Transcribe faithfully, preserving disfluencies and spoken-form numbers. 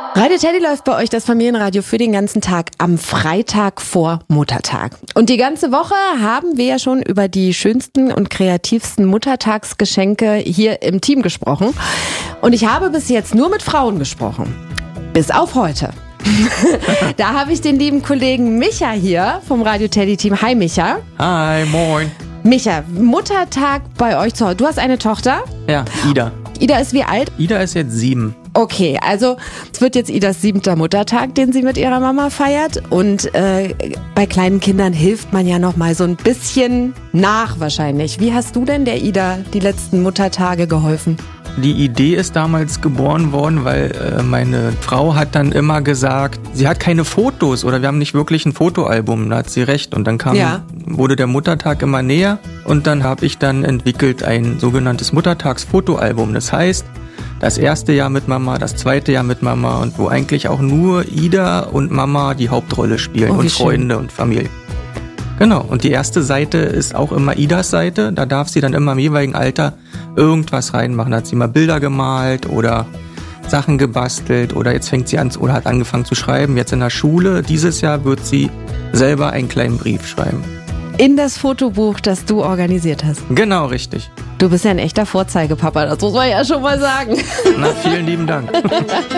Radio Teddy läuft bei euch das Familienradio für den ganzen Tag am Freitag vor Muttertag. Und die ganze Woche haben wir ja schon über die schönsten und kreativsten Muttertagsgeschenke hier im Team gesprochen. Und ich habe bis jetzt nur mit Frauen gesprochen. Bis auf heute. Da habe ich den lieben Kollegen Micha hier vom Radio Teddy Team. Hi Micha. Hi, moin. Micha, Muttertag bei euch zu Hause. Du hast eine Tochter? Ja, Ida. Ida ist wie alt? Ida ist jetzt sieben. Okay, also es wird jetzt Idas siebter Muttertag, den sie mit ihrer Mama feiert. Und äh, bei kleinen Kindern hilft man ja noch mal so ein bisschen nach wahrscheinlich. Wie hast du denn der Ida die letzten Muttertage geholfen? Die Idee ist damals geboren worden, weil äh, meine Frau hat dann immer gesagt, sie hat keine Fotos oder wir haben nicht wirklich ein Fotoalbum, da hat sie recht. Und dann kam, Ja. wurde der Muttertag immer näher und dann habe ich dann entwickelt ein sogenanntes Muttertagsfotoalbum. Das heißt, das erste Jahr mit Mama, das zweite Jahr mit Mama und wo eigentlich auch nur Ida und Mama die Hauptrolle spielen Oh, wie und schön. Freunde und Familie. Genau, und die erste Seite ist auch immer Idas Seite. Da darf sie dann immer im jeweiligen Alter irgendwas reinmachen. Da hat sie mal Bilder gemalt oder Sachen gebastelt oder jetzt fängt sie an oder hat angefangen zu schreiben. Jetzt in der Schule, dieses Jahr wird sie selber einen kleinen Brief schreiben. In das Fotobuch, das du organisiert hast. Genau, richtig. Du bist ja ein echter Vorzeigepapa, das muss man ja schon mal sagen. Na, vielen lieben Dank.